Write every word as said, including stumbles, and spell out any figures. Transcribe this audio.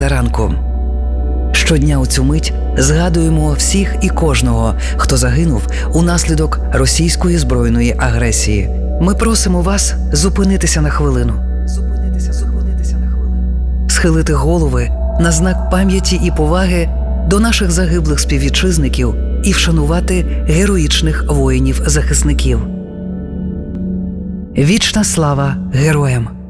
ранку. Щодня у цю мить згадуємо всіх і кожного, хто загинув унаслідок російської збройної агресії. Ми просимо вас зупинитися на хвилину. Зупинитися, зупинитися на хвилину. Схилити голови на знак пам'яті і поваги до наших загиблих співвітчизників і вшанувати героїчних воїнів-захисників. Вічна слава героям!